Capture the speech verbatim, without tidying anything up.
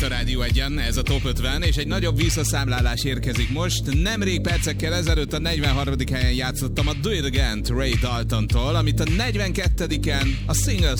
a Rádió Egyen, ez a Top ötven, és egy nagyobb visszaszámlálás érkezik most. Nemrég percekkel ezelőtt a negyvenharmadik helyen játszottam a Do It Again-t Ray Daltontól, amit a negyvenkettediken a Singles